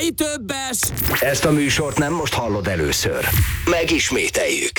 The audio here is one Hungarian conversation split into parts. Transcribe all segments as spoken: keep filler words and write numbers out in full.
többes! Ezt a műsort nem most hallod először. Megismételjük.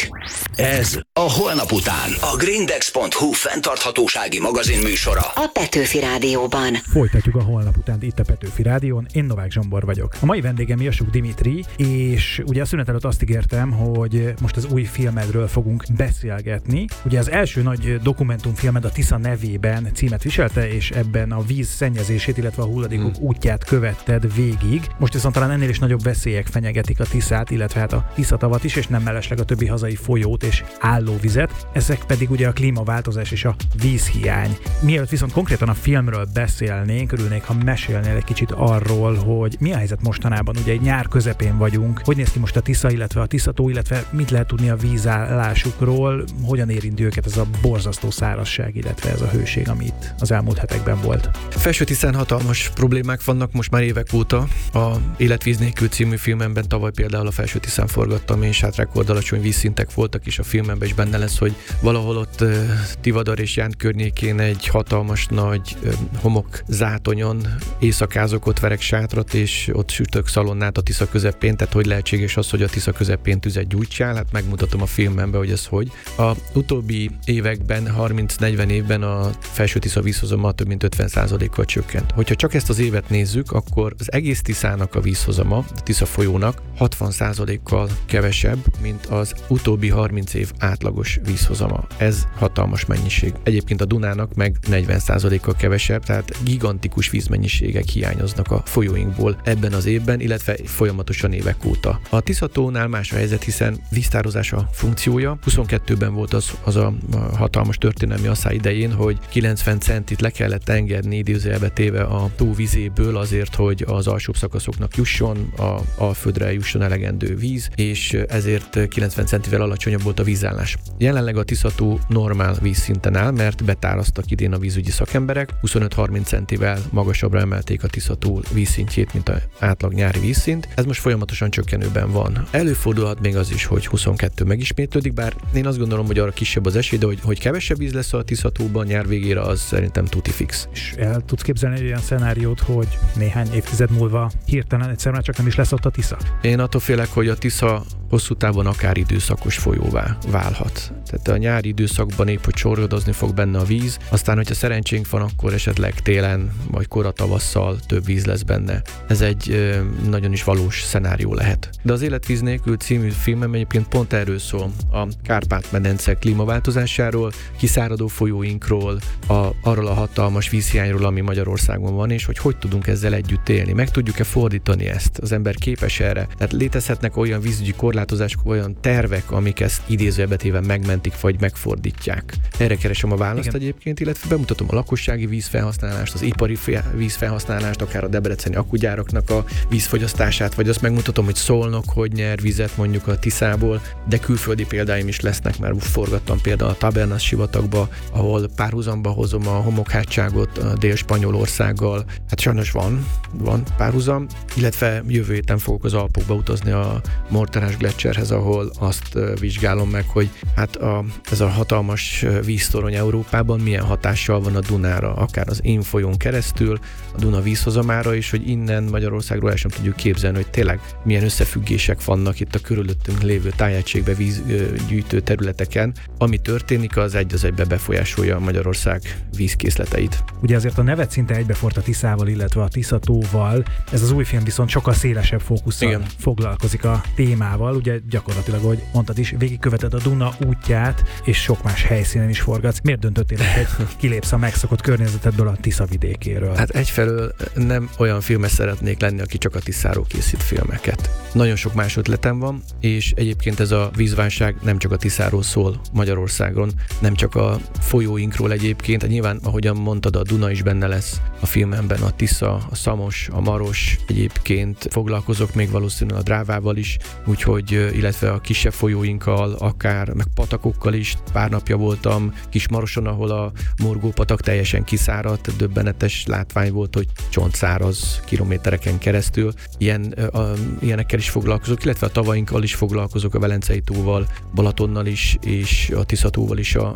Ez a Holnap után. A grindex pont hu fenntarthatósági magazin műsora. A Petőfi Rádióban. Folytatjuk a Holnap után itt a Petőfi Rádión. Én Novák Zsombor vagyok. A mai vendégem Jasuk Dimitri, és ugye a szünet előtt azt ígértem, hogy most az új filmedről fogunk beszélgetni. Ugye az első nagy dokumentumfilmed a Tisza nevében címet viselte, és ebben a víz szennyezését, illetve a hulladékok hmm. útját követted végig. Most viszont talán ennél is nagyobb veszélyek fenyegetik a Tiszát, illetve hát a Tiszatavat is, és nem mellesleg a többi hazai folyót és állóvizet. Ezek pedig ugye a klímaváltozás és a vízhiány. Mielőtt viszont konkrétan a filmről beszélnénk, örülnék, ha mesélnél egy kicsit arról, hogy mi a helyzet mostanában. Ugye egy nyár közepén vagyunk. Hogy néz ki most a Tisza, illetve a Tiszató, illetve mit lehet tudni a vízállásukról, hogyan érinti őket ez a borzasztó szárazság, illetve ez a hőség, amit az elmúlt hetekben volt. Felső Tiszán hatalmas problémák vannak most már évek óta. A Életvíz nélkül című filmemben tavaly például a Felső Tiszán forgattam, és hát rekordalacsony vízszintek voltak, és a filmemben is benne lesz, hogy valahol ott uh, Tivadar és Ján környékén egy hatalmas nagy uh, homokzátonyon éjszakázok, ott verek sátrat, és ott sütök szalonnát a Tisza közepén, tehát hogy lehetséges az, hogy a Tisza közepén tüzet gyújtsál, hát megmutatom a filmemben, hogy ez hogy. A utóbbi években, harminc-negyven évben a Felső Tisza vízhozama több mint ötven százalékkal csökkent. Hogyha csak ezt az évet nézzük, akkor az egész Tiszának a vízhozama, a Tisza folyónak hatvan százalékkal kevesebb, mint az utóbbi harminc év átlagos vízhozama. Ez hatalmas mennyiség. Egyébként a Dunának meg negyven százalékkal kevesebb, tehát gigantikus vízmennyiségek hiányoznak a folyóinkból ebben az évben, illetve folyamatosan évek óta. A Tiszatónál más a helyzet, hiszen víztározás a funkciója. huszonkettőben volt az, az a hatalmas történelmi asszály idején, hogy kilencven centit le kellett engedni idézőjelbe téve a tó vizéből azért, hogy az alsóbb szakaszoknak jusson, a Alföldre jusson elegendő víz, és ezért kilencven centivel alacsonyabb volt a vízállás. Jelenleg a Tiszató normál vízszinten áll, mert betároztak idén a vízügyi szakemberek, huszonöt-harminc centivel magasabbra emelték a Tiszató vízszintjét, mint az átlag nyári vízszint. Ez most folyamatosan csökkenőben van. Előfordulhat még az is, hogy huszonkettő megismétlődik, bár én azt gondolom, hogy arra kisebb az esély, de hogy, hogy kevesebb víz lesz a Tiszatóban nyár végére, az szerintem tuti fix. És el tudsz képzelni egy olyan szenáriót, hogy néhány évtized múlva hirtelen egyszerűen csak nem is lesz ott a Tisza? Én attól félek, hogy a Tisza hosszú távon akár időszakos folyóvá válhat. Tehát a nyári időszakban épp, hogy csorgadozni fog benne a víz, aztán, hogyha szerencsénk van, akkor esetleg télen, vagy kora tavasszal több víz lesz benne. Ez egy ö, nagyon is valós szenárió lehet. De az Életvíz nélkül című filmem egyébként pont erről szól, a Kárpát-medence klímaváltozásáról, kiszáradó folyóinkról, a, arról a hatalmas vízhiányról, ami Magyarországon van, és hogy hogy tudunk ezzel együtt élni. Meg tudjuk-e fordítani ezt? Az ember képes erre? Tehát létezhetnek olyan vízügyi korlátozások, olyan tervek, amik ezt idézőjelbetéven megmentik, vagy megfordítják. Erre keresem a választ. Igen. Egyébként, illetve bemutatom a lakossági vízfelhasználást, az ipari vízfelhasználást, akár a debreceni akkugyáraknak a vízfogyasztását, vagy azt megmutatom, hogy Szolnok hogy nyer vizet mondjuk a Tiszából, de külföldi példáim is lesznek, mert forgattam például a Tabernas sivatagba, ahol párhuzamba hozom a homokhátságot a Dél-Spanyolországgal. Hát sajnos van, van párhuzam, illetve jövő héten fogok az Alpokba utazni a Morterás Gletscherhez, ahol azt vizsgálom meg, hogy hát a, ez a hatalmas víztorony Európában milyen hatással van a Dunára, akár az én folyón keresztül, a Duna vízhozamára is, hogy innen Magyarországról el sem tudjuk képzelni, hogy tényleg milyen összefüggések vannak itt a körülöttünk lévő tájegységbe vízgyűjtő területeken. Ami történik, az egy az egybe befolyásolja Magyarország vízkészleteit. Ugye azért a nevet szinte egybefort a Tiszával, illetve a Tiszatóval. Ez az új film viszont sokkal szélesebb fókusszal Igen. foglalkozik a témával. Ugye gyakorlatilag, ahogy mondtad is, végigköveted a Duna útját, és sok más helyszínen is forgatsz. Miért döntöttél, hogy kilépsz a megszokott környezetedből, a Tisza vidékéről? Hát egyfelől nem olyan filmes szeretnék lenni, aki csak a Tiszáról készít filmeket. Nagyon sok más ötletem van, és egyébként ez a vízválság nem csak a Tiszáról szól Magyarországon, nem csak a folyóinkról egyébként. Nyilván, ahogyan mondtad, a Duna is benne lesz a filmemben, a Tisza, a Szamos, a Maros, egyébként foglalkozok még valószínűleg a Drávával is, úgyhogy, illetve a kisebb folyóinkkal, akár meg patakokkal is. Pár napja voltam Kismaroson, ahol a Morgó-patak teljesen kiszáradt, döbbenetes látvány volt, hogy csontszáraz kilométereken keresztül. Ilyen, a, ilyenekkel is foglalkozok, illetve a tavainkkal is foglalkozok, a Velencei tóval, Balatonnal is, és a Tiszatóval is a